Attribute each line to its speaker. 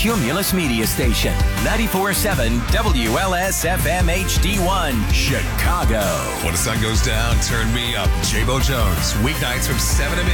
Speaker 1: Cumulus Media Station. 94.7 WLS-FM HD1, Chicago.
Speaker 2: When the sun goes down, turn me up. J-Bo Jones, weeknights from 7 to midnight.